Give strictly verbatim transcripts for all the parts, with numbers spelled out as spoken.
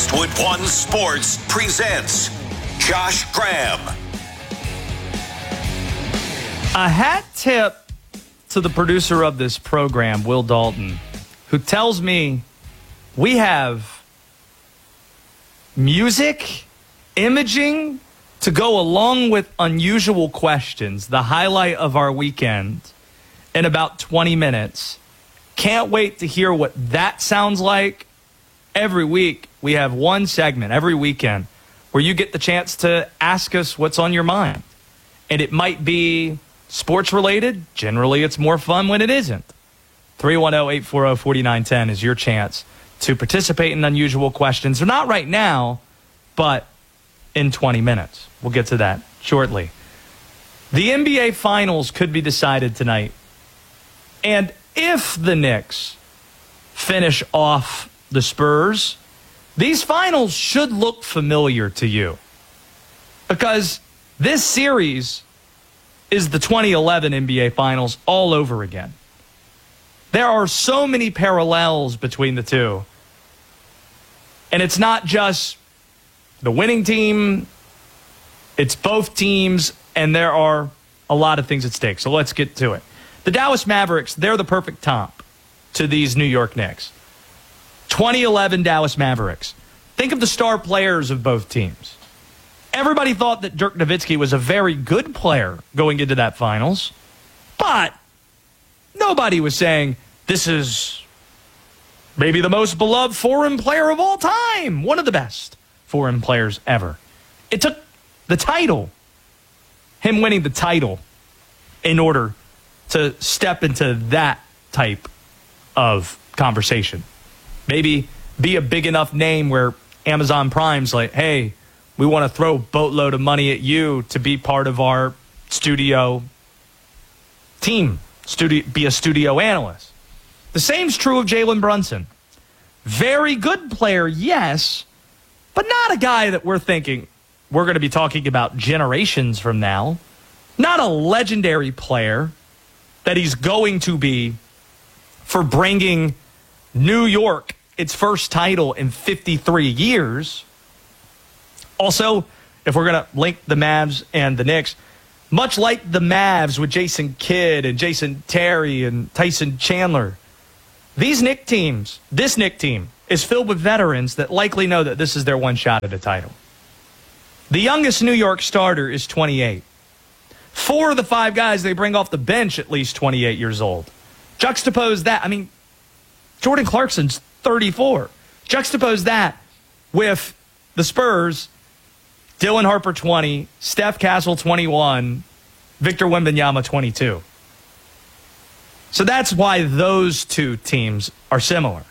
Westwood One Sports presents Josh Graham. A hat tip to the producer of this program, Will Dalton, who tells me we have music, imaging to go along with unusual questions, the highlight of our weekend, in about twenty minutes. Can't wait to hear what that sounds like. Every week, we have one segment, every weekend, where you get the chance to ask us what's on your mind. And it might be sports-related. Generally, it's more fun when it isn't. three one zero, eight four zero, four nine one zero is your chance to participate in unusual questions. They're not right now, but in twenty minutes. We'll get to that shortly. The N B A Finals could be decided tonight. And if the Knicks finish off the Spurs, these finals should look familiar to you. Because this series is the twenty eleven N B A Finals all over again. There are so many parallels between the two. And it's not just the winning team, it's both teams, and there are a lot of things at stake. So let's get to it. The Dallas Mavericks, they're the perfect comp to these New York Knicks. twenty eleven Dallas Mavericks. Think of the star players of both teams. Everybody thought that Dirk Nowitzki was a very good player going into that finals, but nobody was saying this is maybe the most beloved foreign player of all time, one of the best foreign players ever. It took the title, him winning the title, in order to step into that type of conversation. Maybe be a big enough name where Amazon Prime's like, hey, we want to throw a boatload of money at you to be part of our studio team, studio, be a studio analyst. The same's true of Jalen Brunson. Very good player, yes, but not a guy that we're thinking we're going to be talking about generations from now. Not a legendary player that he's going to be for bringing New York its first title in fifty-three years. Also, if we're going to link the Mavs and the Knicks, much like the Mavs with Jason Kidd and Jason Terry and Tyson Chandler, these Knick teams, this Knick team, is filled with veterans that likely know that this is their one shot at a title. The youngest New York starter is twenty-eight. Four of the five guys they bring off the bench at least twenty-eight years old. Juxtapose that. I mean, Jordan Clarkson's thirty-four. Juxtapose that with the Spurs, Dylan Harper twenty, Steph Castle twenty-one, Victor Wembanyama twenty-two. So that's why those two teams are similar.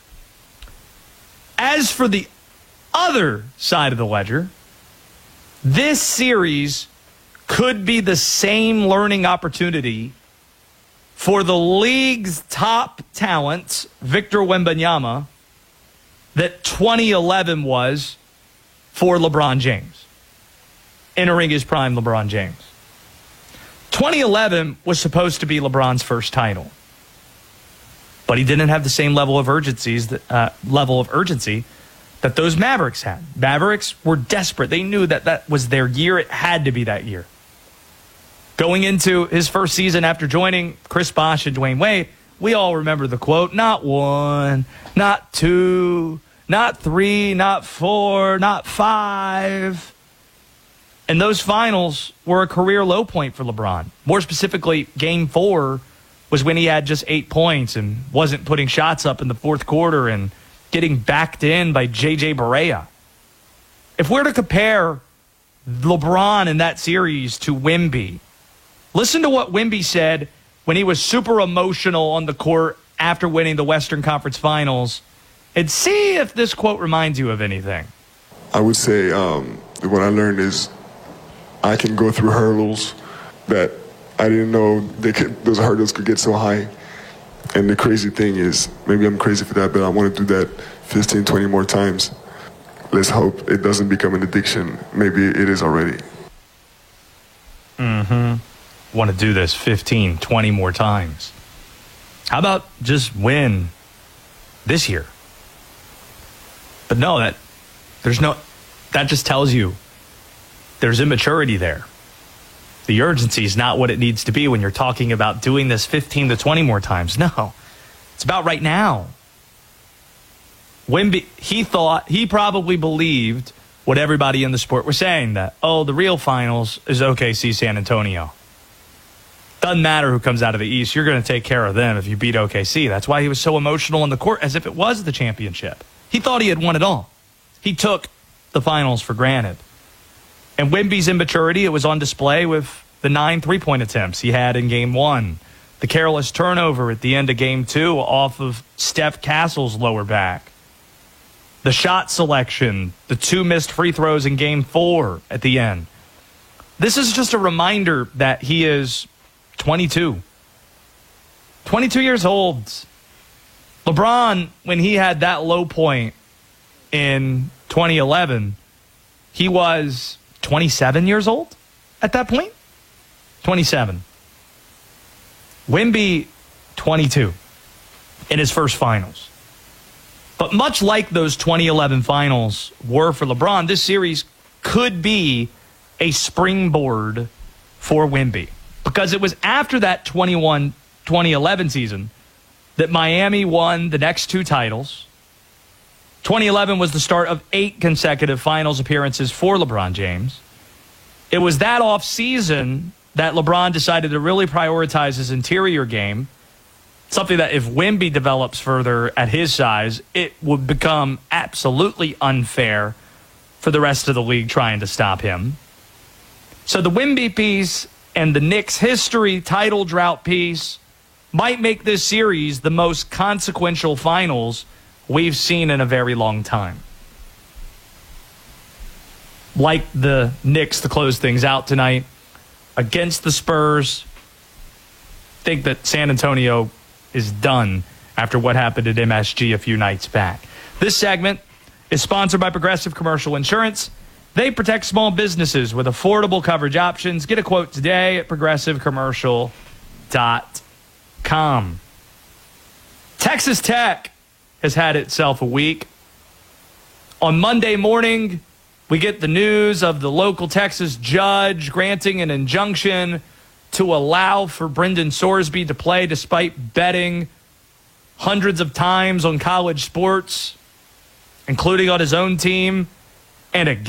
As for the other side of the ledger, this series could be the same learning opportunity for the league's top talent, Victor Wembanyama, that twenty eleven was for LeBron James, entering his prime LeBron James. twenty eleven was supposed to be LeBron's first title, but he didn't have the same level of urgencies that, uh, level of urgency that those Mavericks had. Mavericks were desperate. They knew that that was their year. It had to be that year. Going into his first season after joining Chris Bosh and Dwayne Wade, we all remember the quote, not one, not two, not three, not four, not five. And those finals were a career low point for LeBron. More specifically, game four was when he had just eight points and wasn't putting shots up in the fourth quarter and getting backed in by J J Barea. If we're to compare LeBron in that series to Wemby, listen to what Wemby said when he was super emotional on the court after winning the Western Conference Finals, and see if this quote reminds you of anything. I would say um, what I learned is I can go through hurdles that I didn't know they could, those hurdles could get so high. And the crazy thing is, maybe I'm crazy for that, but I want to do that fifteen, twenty more times. Let's hope it doesn't become an addiction. Maybe it is already. Mm-hmm. Want to do this fifteen, twenty more times. How about just win this year? But no, that There's no, that just tells you there's immaturity there. The urgency is not what it needs to be when you're talking about doing this fifteen to twenty more times. No, it's about right now. Wemby, he thought, he probably believed what everybody in the sport was saying, that, oh, the real finals is O K C San Antonio. Doesn't matter who comes out of the East. You're going to take care of them if you beat O K C. That's why he was so emotional on the court, as if it was the championship. He thought he had won it all. He took the finals for granted. And Wemby's immaturity, it was on display with the nine three-point attempts he had in game one. The careless turnover at the end of game two off of Steph Castle's lower back. The shot selection, the two missed free throws in game four at the end. This is just a reminder that he is twenty-two. twenty-two years old. LeBron, when he had that low point in twenty eleven, he was twenty-seven years old at that point. twenty-seven. Wemby, twenty-two in his first finals. But much like those twenty eleven finals were for LeBron, this series could be a springboard for Wemby. Because it was after that twenty-one twenty eleven season that Miami won the next two titles. twenty eleven was the start of eight consecutive finals appearances for LeBron James. It was that offseason that LeBron decided to really prioritize his interior game, something that if Wemby develops further at his size, it would become absolutely unfair for the rest of the league trying to stop him. So the Wemby piece and the Knicks history title drought piece might make this series the most consequential finals we've seen in a very long time. Like the Knicks to close things out tonight against the Spurs. Think that San Antonio is done after what happened at M S G a few nights back. This segment is sponsored by Progressive Commercial Insurance. They protect small businesses with affordable coverage options. Get a quote today at progressive commercial dot com. Texas Tech has had itself a week. On Monday morning, we get the news of the local Texas judge granting an injunction to allow for Brendan Sorsby to play despite betting hundreds of times on college sports, including on his own team, and a